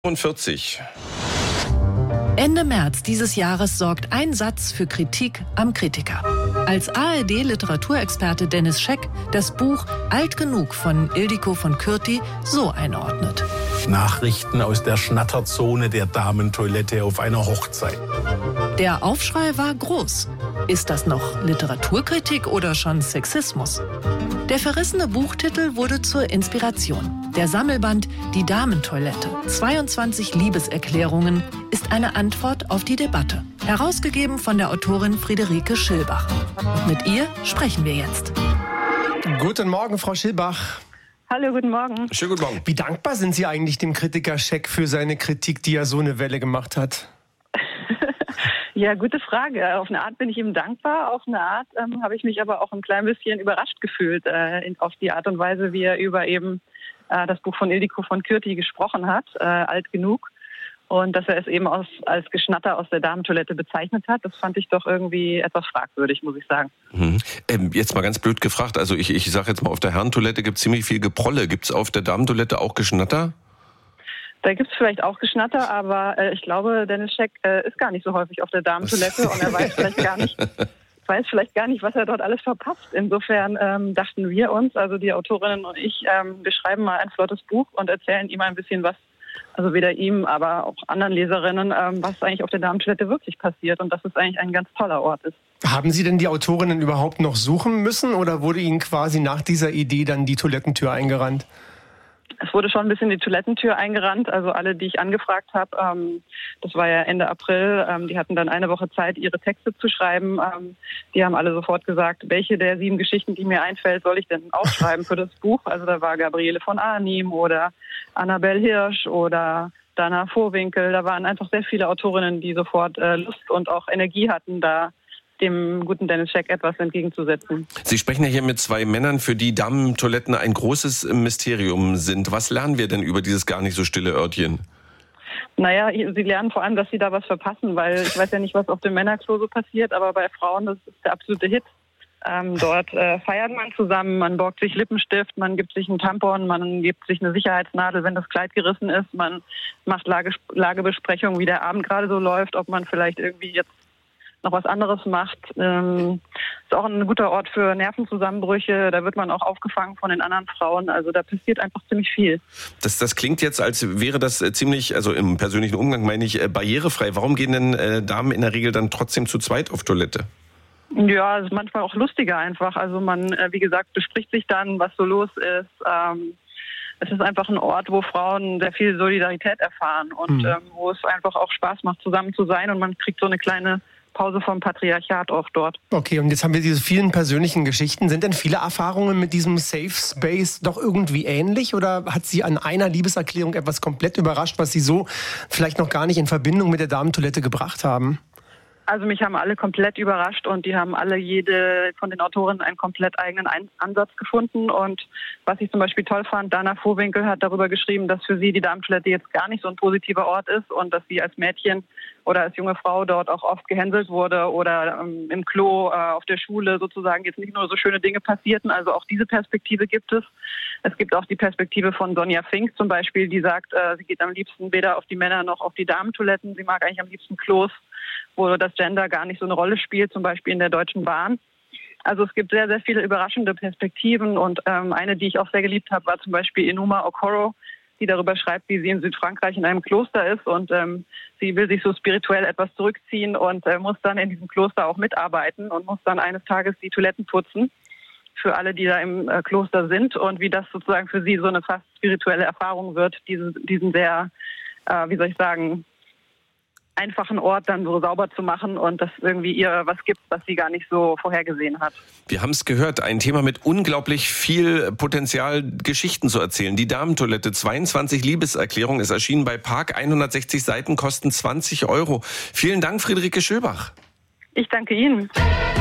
45. Ende März dieses Jahres sorgt ein Satz für Kritik am Kritiker. Als ARD-Literaturexperte Dennis Scheck das Buch Alt genug von Ildiko von Kürti so einordnet. Nachrichten aus der Schnatterzone der Damentoilette auf einer Hochzeit. Der Aufschrei war groß. Ist das noch Literaturkritik oder schon Sexismus? Der verrissene Buchtitel wurde zur Inspiration. Der Sammelband Die Damentoilette, 22 Liebeserklärungen, ist eine Antwort auf die Debatte. Herausgegeben von der Autorin Friederike Schilbach. Und mit ihr sprechen wir jetzt. Guten Morgen, Frau Schilbach. Hallo, guten Morgen. Schönen guten Morgen. Wie dankbar sind Sie eigentlich dem Kritiker Scheck für seine Kritik, die ja so eine Welle gemacht hat? Ja, gute Frage. Auf eine Art bin ich ihm dankbar, auf eine Art habe ich mich aber auch ein klein bisschen überrascht gefühlt auf die Art und Weise, wie er über eben das Buch von Ildiko von Kürti gesprochen hat, alt genug. Und dass er es eben als Geschnatter aus der Damentoilette bezeichnet hat, das fand ich doch irgendwie etwas fragwürdig, muss ich sagen. Jetzt mal ganz blöd gefragt, also ich sage jetzt mal, auf der Herrentoilette gibt es ziemlich viel Geprolle. Gibt es auf der Damentoilette auch Geschnatter? Da gibt es vielleicht auch Geschnatter, aber ich glaube, Dennis Scheck ist gar nicht so häufig auf der Damentoilette und er weiß vielleicht gar nicht, was er dort alles verpasst. Insofern dachten wir uns, also die Autorinnen und ich, wir schreiben mal ein flottes Buch und erzählen ihm ein bisschen was, also weder ihm, aber auch anderen Leserinnen, was eigentlich auf der Damentoilette wirklich passiert und dass es eigentlich ein ganz toller Ort ist. Haben Sie denn die Autorinnen überhaupt noch suchen müssen oder wurde Ihnen quasi nach dieser Idee dann die Toilettentür eingerannt? Es wurde schon ein bisschen die Toilettentür eingerannt. Also alle, die ich angefragt habe, das war ja Ende April, die hatten dann eine Woche Zeit, ihre Texte zu schreiben. Die haben alle sofort gesagt, welche der 7 Geschichten, die mir einfällt, soll ich denn aufschreiben für das Buch? Also da war Gabriele von Arnim oder Annabel Hirsch oder Dana Vohwinkel. Da waren einfach sehr viele Autorinnen, die sofort Lust und auch Energie hatten, da dem guten Dennis Scheck etwas entgegenzusetzen. Sie sprechen ja hier mit 2 Männern, für die Damentoiletten ein großes Mysterium sind. Was lernen wir denn über dieses gar nicht so stille Örtchen? Naja, sie lernen vor allem, dass sie da was verpassen, weil ich weiß ja nicht, was auf dem Männerklo so passiert, aber bei Frauen, das ist der absolute Hit. Dort feiert man zusammen, man borgt sich Lippenstift, man gibt sich einen Tampon, man gibt sich eine Sicherheitsnadel, wenn das Kleid gerissen ist, man macht Lagebesprechungen, wie der Abend gerade so läuft, ob man vielleicht irgendwie jetzt noch was anderes macht. Ist auch ein guter Ort für Nervenzusammenbrüche. Da wird man auch aufgefangen von den anderen Frauen. Also da passiert einfach ziemlich viel. Das klingt jetzt, als wäre das ziemlich, also im persönlichen Umgang meine ich, barrierefrei. Warum gehen denn Damen in der Regel dann trotzdem zu zweit auf Toilette? Ja, es ist manchmal auch lustiger einfach. Also man, wie gesagt, bespricht sich dann, was so los ist. Es ist einfach ein Ort, wo Frauen sehr viel Solidarität erfahren und wo es einfach auch Spaß macht, zusammen zu sein. Und man kriegt so eine kleine Pause vom Patriarchat auch dort. Okay, und jetzt haben wir diese vielen persönlichen Geschichten. Sind denn viele Erfahrungen mit diesem Safe Space doch irgendwie ähnlich? Oder hat Sie an einer Liebeserklärung etwas komplett überrascht, was Sie so vielleicht noch gar nicht in Verbindung mit der Damentoilette gebracht haben? Also mich haben alle komplett überrascht und die haben alle, jede von den Autorinnen, einen komplett eigenen Ansatz gefunden. Und was ich zum Beispiel toll fand, Dana Vohwinkel hat darüber geschrieben, dass für sie die Damentoilette jetzt gar nicht so ein positiver Ort ist und dass sie als Mädchen oder als junge Frau dort auch oft gehänselt wurde oder im Klo, auf der Schule sozusagen jetzt nicht nur so schöne Dinge passierten. Also auch diese Perspektive gibt es. Es gibt auch die Perspektive von Sonja Fink zum Beispiel, die sagt, sie geht am liebsten weder auf die Männer noch auf die Damentoiletten. Sie mag eigentlich am liebsten Klos, wo das Gender gar nicht so eine Rolle spielt, zum Beispiel in der Deutschen Bahn. Also es gibt sehr, sehr viele überraschende Perspektiven und eine, die ich auch sehr geliebt habe, war zum Beispiel Enuma Okoro, die darüber schreibt, wie sie in Südfrankreich in einem Kloster ist und sie will sich so spirituell etwas zurückziehen und muss dann in diesem Kloster auch mitarbeiten und muss dann eines Tages die Toiletten putzen für alle, die da im Kloster sind und wie das sozusagen für sie so eine fast spirituelle Erfahrung wird, diesen sehr, wie soll ich sagen, einfachen Ort dann so sauber zu machen und dass irgendwie ihr was gibt, was sie gar nicht so vorhergesehen hat. Wir haben es gehört, ein Thema mit unglaublich viel Potenzial, Geschichten zu erzählen. Die Damentoilette, 22 Liebeserklärungen, ist erschienen bei Park, 160 Seiten, kosten 20 Euro. Vielen Dank, Friederike Schilbach. Ich danke Ihnen.